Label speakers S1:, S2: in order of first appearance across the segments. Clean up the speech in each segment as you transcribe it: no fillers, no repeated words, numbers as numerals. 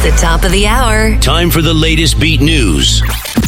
S1: the top of the hour.
S2: Time for the latest Beat News.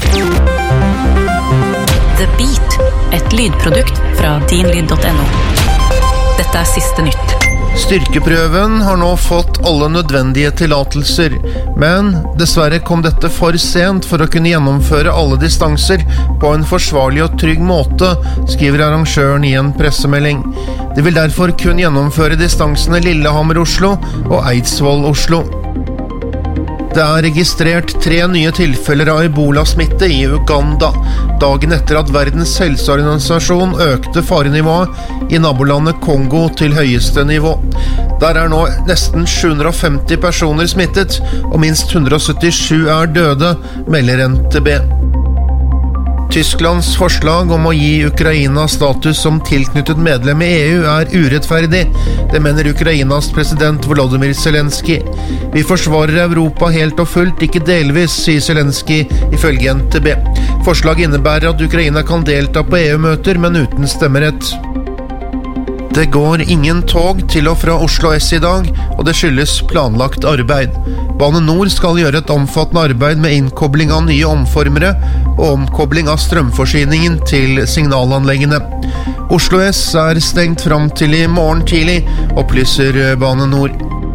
S3: The Beat, et lydprodukt fra dinlyd.no. Dette siste nytt.
S4: Styrkeprøven har nå fått alle nødvendige tillatelser, men dessverre kom dette for sent for å kunne gjennomføre alle distanser på en forsvarlig og trygg måte, skriver arrangøren i en pressemelding. De vil derfor kun gjennomføre distansene Lillehammer-Oslo og Eidsvoll-Oslo. Det er registrert 3 nye tilfeller av ebola-smitte i Uganda, dagen etter at Verdens helseorganisasjon økte farenivået i nabolandet Kongo til høyeste nivå. Der er nå nesten 750 personer smittet, og minst 177 er døde, melder NTB. Tysklands forslag om å gi Ukraina status som tilknyttet medlem i EU er urettferdig. Det mener Ukrainas president Volodymyr Zelensky. Vi forsvarer Europa helt og fullt, ikke delvis, sier Zelensky ifølge NTB. Forslaget innebærer at Ukraina kan delta på EU-møter, men uten stemmerett. Det går ingen tog til og fra Oslo S i dag, og det skyldes planlagt arbeid. Bane Nor skal gjøre et omfattende arbeid med innkobling av nye omformere og omkobling av strømforsyningen til signalanleggene. Oslo S er stengt fram til i morgen tidlig, opplyser Bane Nor.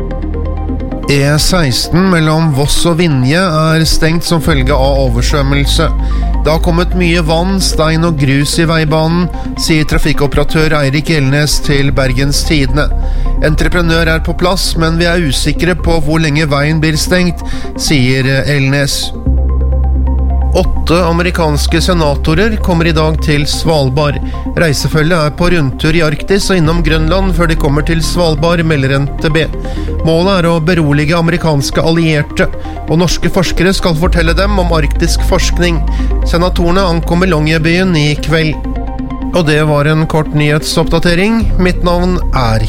S4: E16 mellom Voss og Vinje er stengt som følge av oversvømmelse. Det har kommet mye vann, stein og grus i veibanen, sier trafikkoperatør Eirik Elnes til Bergens Tidende. Entreprenør er på plass, men vi er usikre på hvor lenge veien blir stengt, sier Elnes. 8 amerikanske senatorer kommer i dag til Svalbard. Reisefølget er på rundtur i Arktis og innom Grønland før de kommer til Svalbard, melder NTB. Målet er å berolige amerikanske allierte, og norske forskere skal fortelle dem om arktisk forskning. Senatorene ankommer Longyearbyen i kveld. Og det var en kort nyhetsoppdatering. Mitt navn er